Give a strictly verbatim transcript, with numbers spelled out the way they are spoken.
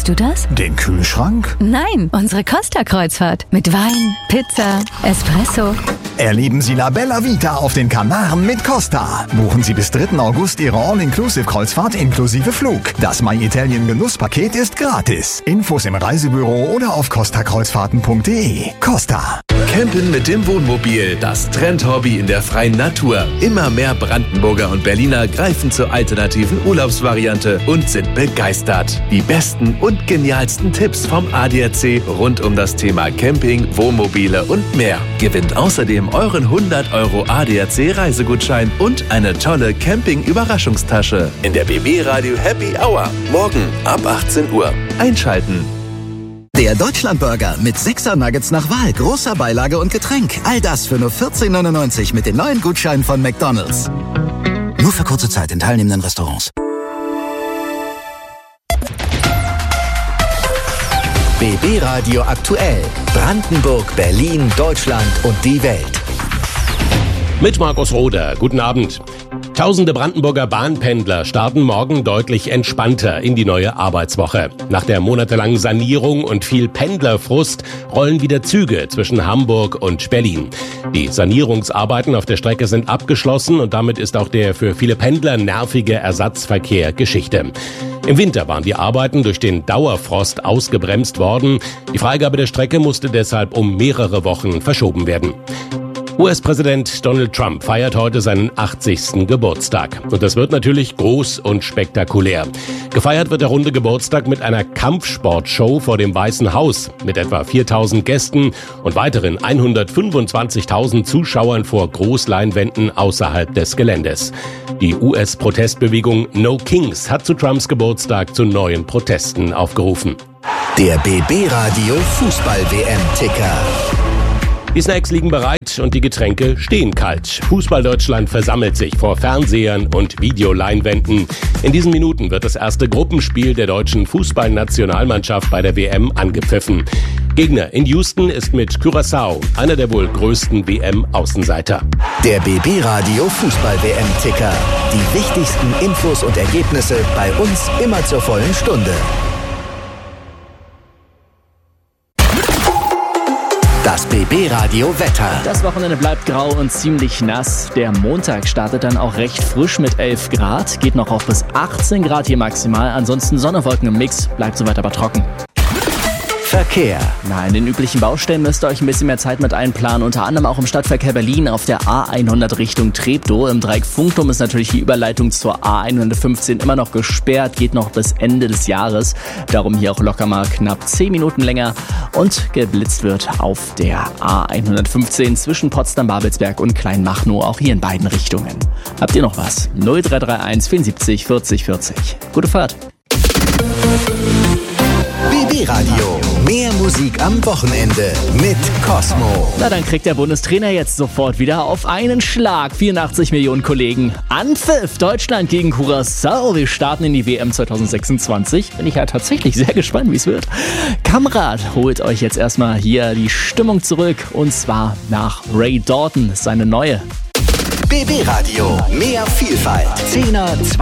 Meinst du das? Den Kühlschrank? Nein, unsere Costa-Kreuzfahrt. Mit Wein, Pizza, Espresso. Erleben Sie La Bella Vita auf den Kanaren mit Costa. Buchen Sie bis dritten August Ihre All-Inclusive-Kreuzfahrt inklusive Flug. Das My Italien Genusspaket ist gratis. Infos im Reisebüro oder auf costa kreuzfahrten punkt de. Costa. Campen mit dem Wohnmobil, das Trendhobby in der freien Natur. Immer mehr Brandenburger und Berliner greifen zur alternativen Urlaubsvariante und sind begeistert. Die besten und genialsten Tipps vom A D A C rund um das Thema Camping, Wohnmobile und mehr. Gewinnt außerdem euren hundert Euro A D A C Reisegutschein und eine tolle Camping-Überraschungstasche in der B B Radio Happy Hour. Morgen ab achtzehn Uhr. Einschalten. Der Deutschlandburger mit sechser Nuggets nach Wahl, großer Beilage und Getränk. All das für nur vierzehn neunundneunzig mit den neuen Gutscheinen von McDonald's. Nur für kurze Zeit in teilnehmenden Restaurants. B B Radio aktuell. Brandenburg, Berlin, Deutschland und die Welt. Mit Markus Roder. Guten Abend. Tausende Brandenburger Bahnpendler starten morgen deutlich entspannter in die neue Arbeitswoche. Nach der monatelangen Sanierung und viel Pendlerfrust rollen wieder Züge zwischen Hamburg und Berlin. Die Sanierungsarbeiten auf der Strecke sind abgeschlossen und damit ist auch der für viele Pendler nervige Ersatzverkehr Geschichte. Im Winter waren die Arbeiten durch den Dauerfrost ausgebremst worden. Die Freigabe der Strecke musste deshalb um mehrere Wochen verschoben werden. U S-Präsident Donald Trump feiert heute seinen achtzigsten Geburtstag. Und das wird natürlich groß und spektakulär. Gefeiert wird der runde Geburtstag mit einer Kampfsportshow vor dem Weißen Haus mit etwa viertausend Gästen und weiteren hundertfünfundzwanzigtausend Zuschauern vor Großleinwänden außerhalb des Geländes. Die U S-Protestbewegung No Kings hat zu Trumps Geburtstag zu neuen Protesten aufgerufen. Der B B Radio Fußball-W M-Ticker. Die Snacks liegen bereit und die Getränke stehen kalt. Fußball-Deutschland versammelt sich vor Fernsehern und Videoleinwänden. In diesen Minuten wird das erste Gruppenspiel der deutschen Fußballnationalmannschaft bei der W M angepfiffen. Gegner in Houston ist mit Curaçao einer der wohl größten W M-Außenseiter. Der B B Radio Fußball-W M-Ticker. Die wichtigsten Infos und Ergebnisse bei uns immer zur vollen Stunde. Das B B Radio Wetter. Das Wochenende bleibt grau und ziemlich nass. Der Montag startet dann auch recht frisch mit elf Grad. Geht noch auf bis achtzehn Grad hier maximal. Ansonsten Sonne, Wolken im Mix. Bleibt soweit aber trocken. Verkehr. Na, in den üblichen Baustellen müsst ihr euch ein bisschen mehr Zeit mit einplanen. Unter anderem auch im Stadtverkehr Berlin auf der A hundert Richtung Treptow. Im Dreieck Funkturm ist natürlich die Überleitung zur A hundertfünfzehn immer noch gesperrt. Geht noch bis Ende des Jahres. Darum hier auch locker mal knapp zehn Minuten länger. Und geblitzt wird auf der A hundertfünfzehn zwischen Potsdam-Babelsberg und Kleinmachnow. Auch hier in beiden Richtungen. Habt ihr noch was? null drei drei eins vierundsiebzig vierzig vierzig. Gute Fahrt. B B Radio. Mehr Musik am Wochenende mit Cosmo. Na, dann kriegt der Bundestrainer jetzt sofort wieder auf einen Schlag vierundachtzig Millionen Kollegen. Anpfiff Deutschland gegen Curaçao. Wir starten in die W M zwanzig sechsundzwanzig. Bin ich ja tatsächlich sehr gespannt, wie es wird. Kamerad holt euch jetzt erstmal hier die Stimmung zurück. Und zwar nach Ray Dalton, seine neue. B B Radio. Mehr Vielfalt. Zehner,